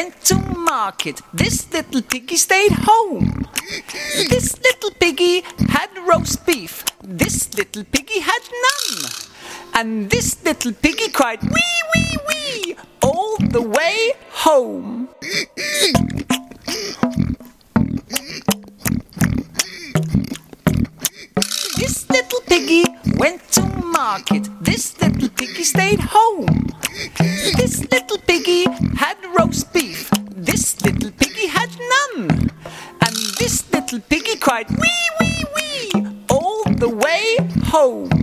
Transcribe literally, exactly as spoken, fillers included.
went to market. This little piggy stayed home. This little piggy had roast beef. This little piggy had none. And this little piggy cried wee, wee, wee all the way home. This little piggy went to market. This little piggy stayed home. This little piggy had roast beef. This little piggy had none. And this little piggy cried wee, wee, wee all the way home.